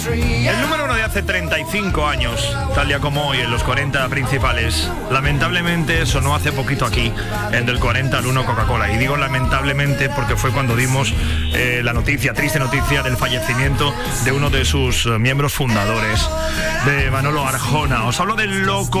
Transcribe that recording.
El número uno de hace 35 años, tal día como hoy, en los 40 principales, lamentablemente sonó hace poquito aquí, en del 40 al 1 Coca-Cola. Y digo lamentablemente porque fue cuando dimos la noticia, triste noticia, del fallecimiento de uno de sus miembros fundadores, de Manolo Arjona. Os hablo del loco